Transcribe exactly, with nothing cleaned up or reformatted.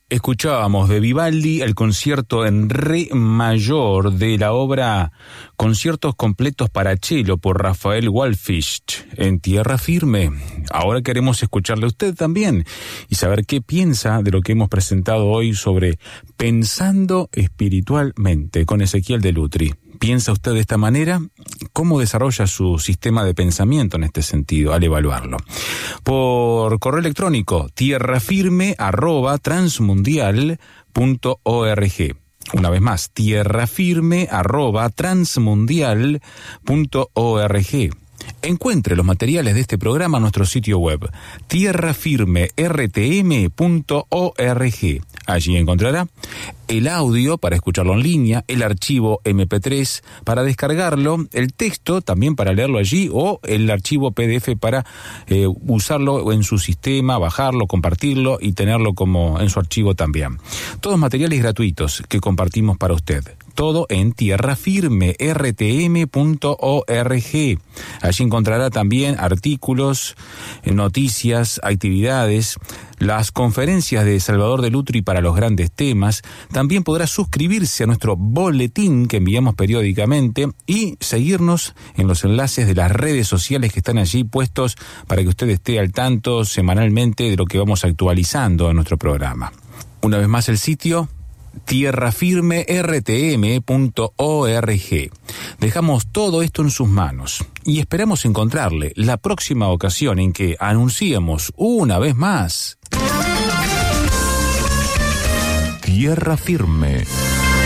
Escuchábamos de Vivaldi el concierto en re mayor de la obra Conciertos completos para cello por Rafael Wallfisch en Tierra Firme. Ahora queremos escucharle a usted también y saber qué piensa de lo que hemos presentado hoy sobre Pensando Espiritualmente con Ezequiel Delutri. ¿Piensa usted de esta manera? ¿Cómo desarrolla su sistema de pensamiento en este sentido al evaluarlo? Por correo electrónico, tierrafirme arroba transmundial punto org. Una vez más, tierrafirme arroba transmundial punto org. Encuentre los materiales de este programa en nuestro sitio web, tierrafirme r t m punto org. Allí encontrará el audio para escucharlo en línea, el archivo eme pe tres para descargarlo, el texto también para leerlo allí o el archivo pe de efe para eh, usarlo en su sistema, bajarlo, compartirlo y tenerlo como en su archivo también. Todos materiales gratuitos que compartimos para usted. Todo en tierrafirme r t m punto org. Allí encontrará también artículos, noticias, actividades, las conferencias de Salvador Delutri para los grandes temas. También podrá suscribirse a nuestro boletín que enviamos periódicamente y seguirnos en los enlaces de las redes sociales que están allí puestos para que usted esté al tanto semanalmente de lo que vamos actualizando en nuestro programa. Una vez más el sitio, tierrafirme r t m punto org. Dejamos todo esto en sus manos y esperamos encontrarle la próxima ocasión en que anunciemos una vez más Tierra Firme.